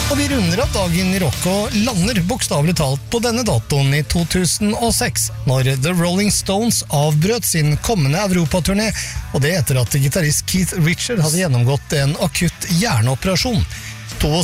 Og vi runder av dagen i rock og lander bokstavelig talt på denne datoen i 2006, når The Rolling Stones avbrøt sin kommende Europaturné, og det etter at gitarist Keith Richards hadde gjennomgått en akutt hjerneoperasjon.